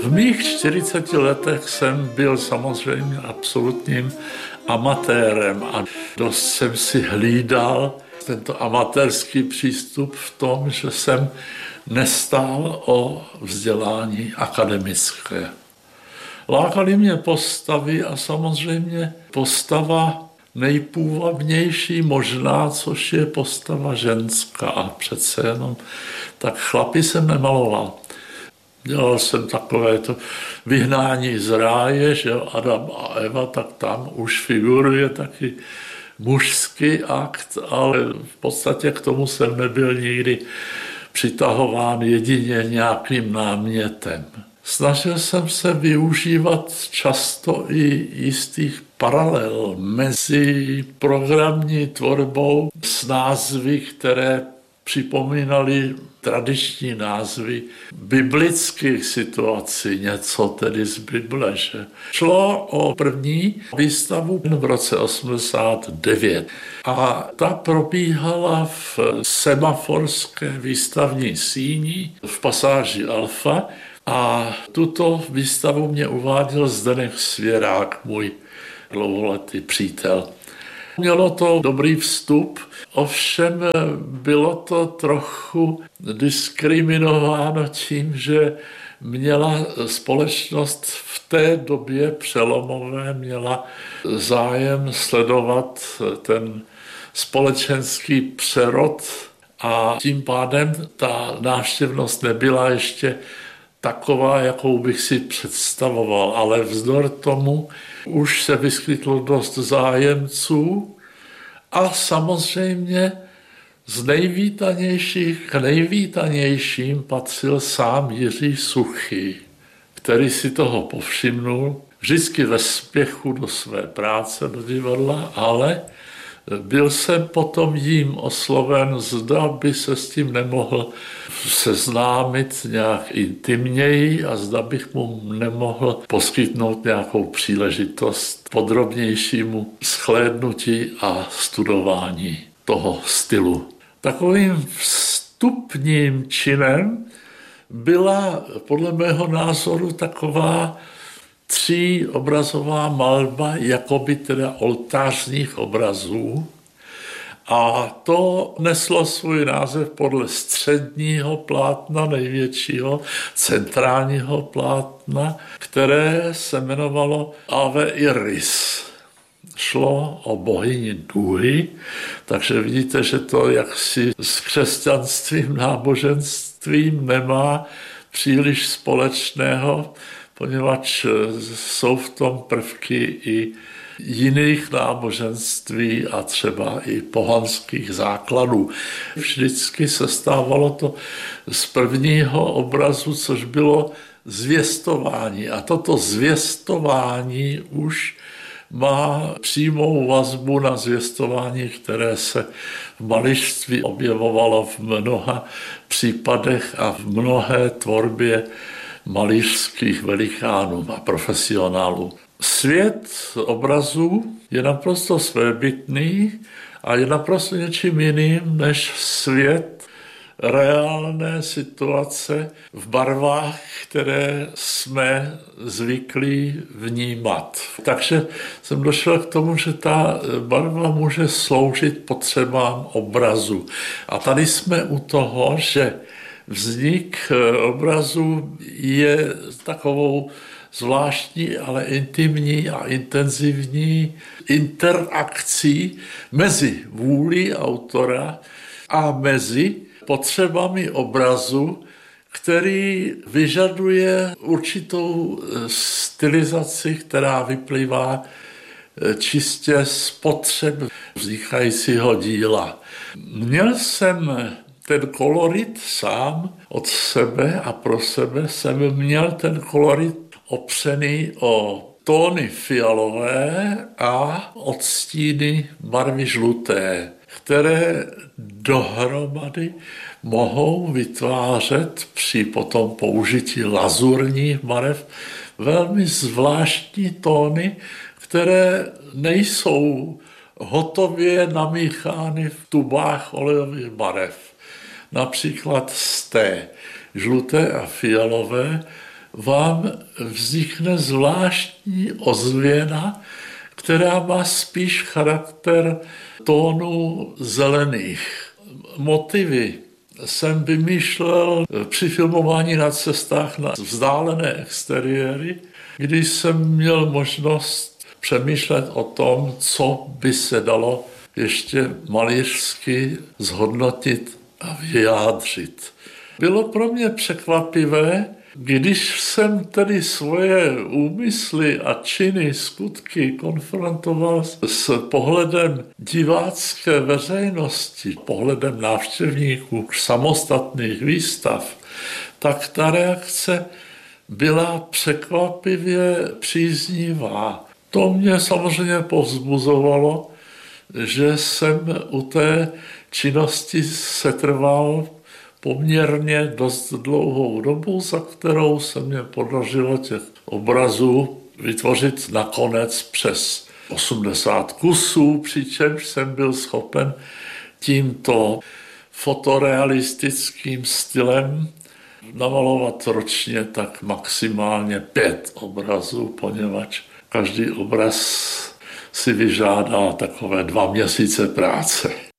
V mých 40 letech jsem byl samozřejmě absolutním amatérem a dost jsem si hlídal tento amatérský přístup v tom, že jsem nestál o vzdělání akademické. Lákaly mě postavy a samozřejmě postava nejpůvabnější možná, což je postava ženská. A přece jenom tak chlapi jsem nemaloval. Dělal jsem takové to vyhnání z ráje, že Adam a Eva, tak tam už figuruje taky mužský akt, ale v podstatě k tomu jsem nebyl nikdy přitahován jedině nějakým námětem. Snažil jsem se využívat často i jistých paralel mezi programní tvorbou s názvy, které připomínaly tradiční názvy biblických situací, něco tedy z Bible. Že? Šlo o první výstavu v roce 89 a ta probíhala v semaforské výstavní síni v pasáži Alfa a tuto výstavu mě uváděl Zdeněk Svěrák, můj dlouholetý přítel. Mělo to dobrý vstup, ovšem bylo to trochu diskriminováno tím, že měla společnost v té době přelomové, měla zájem sledovat ten společenský přerod a tím pádem ta návštěvnost nebyla ještě taková, jakou bych si představoval, ale vzdor tomu už se vyskytlo dost zájemců a samozřejmě z nejvítanějších k nejvítanějším patřil sám Jiří Suchý, který si toho povšimnul, vždycky ve spěchu do své práce do divadla, ale byl jsem potom jím osloven, zda by se s tím nemohl seznámit nějak intimněji a zda bych mu nemohl poskytnout nějakou příležitost podrobnějšímu shlédnutí a studování toho stylu. Takovým vstupním činem byla podle mého názoru taková tříobrazová malba, jakoby teda oltářních obrazů. A to neslo svůj název podle středního plátna, největšího centrálního plátna, které se jmenovalo Ave Iris. Šlo o bohyni Duhy, takže vidíte, že to jaksi s křesťanstvím, náboženstvím nemá příliš společného, poněvadž jsou v tom prvky i jiných náboženství a třeba i pohanských základů. Vždycky se stávalo to z prvního obrazu, což bylo zvěstování. A toto zvěstování už má přímou vazbu na zvěstování, které se v malířství objevovalo v mnoha případech a v mnohé tvorbě malířských velikánů a profesionálů. Svět obrazů je naprosto svébytný a je naprosto něčím jiným než svět reálné situace v barvách, které jsme zvyklí vnímat. Takže jsem došel k tomu, že ta barva může sloužit potřebám obrazu. A tady jsme u toho, že vznik obrazu je takovou zvláštní, ale intimní a intenzivní interakcí mezi vůlí autora a mezi potřebami obrazu, který vyžaduje určitou stylizaci, která vyplývá čistě z potřeb vznikajícího díla. Měl jsem ten kolorit sám od sebe a pro sebe jsem měl ten kolorit opřený o tóny fialové a odstíny barvy žluté, které dohromady mohou vytvářet při potom použití lazurních barev velmi zvláštní tóny, které nejsou hotově namíchány v tubách olejových barev. Například z té žluté a fialové vám vznikne zvláštní ozvěna, která má spíš charakter tónů zelených. Motivy jsem vymýšlel při filmování na cestách na vzdálené exteriéry, když jsem měl možnost přemýšlet o tom, co by se dalo ještě malířsky zhodnotit a vyjádřit. Bylo pro mě překvapivé, když jsem tedy svoje úmysly a činy, skutky konfrontoval s pohledem divácké veřejnosti, pohledem návštěvníků samostatných výstav, tak ta reakce byla překvapivě příznivá. To mě samozřejmě povzbuzovalo, že jsem u té činnosti setrval poměrně dost dlouhou dobu, za kterou se mě podařilo těch obrazů vytvořit nakonec přes 80 kusů, přičemž jsem byl schopen tímto fotorealistickým stylem namalovat ročně tak maximálně 5 obrazů, poněvadž každý obraz si vyžádá takové 2 měsíce práce.